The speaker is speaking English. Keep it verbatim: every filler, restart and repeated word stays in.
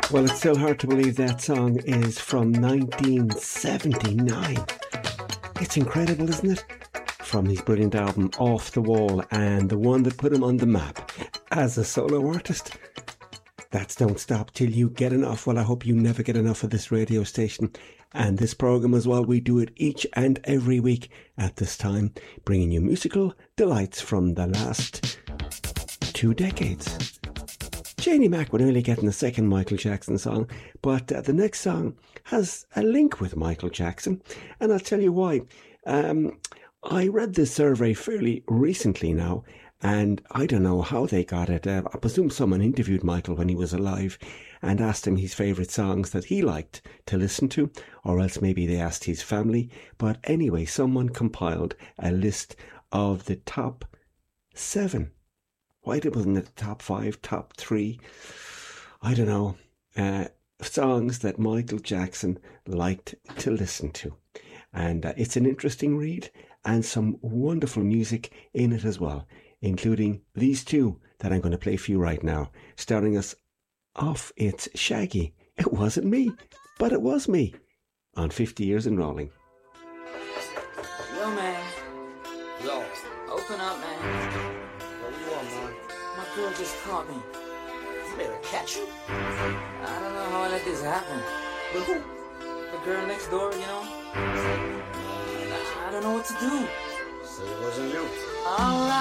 Well, it's still hard to believe that song is from nineteen seventy-nine. It's incredible, isn't it? From his brilliant album Off the Wall, and the one that put him on the map as a solo artist. That's Don't Stop Till You Get Enough. Well, I hope you never get enough of this radio station and this programme as well. We do it each and every week at this time, bringing you musical delights from the last two decades. Janie Mac would nearly get in the second Michael Jackson song, but uh, the next song has a link with Michael Jackson, and I'll tell you why. Um, I read this survey fairly recently now, and I don't know how they got it. Uh, I presume someone interviewed Michael when he was alive and asked him his favourite songs that he liked to listen to, or else maybe they asked his family. But anyway, someone compiled a list of the top seven. Why wasn't it the top five, top three? I don't know. Uh, songs that Michael Jackson liked to listen to. And uh, it's an interesting read and some wonderful music in it as well, including these two that I'm going to play for you right now. Starting us off, it's Shaggy. It wasn't me, but it was me on fifty years and Rolling. Yo, man. Yo. Open up, man. My girl just caught me. You made her catch you? I don't know how I let this happen. But who? The girl next door, you know? I don't know what to do. So it wasn't you. Alright.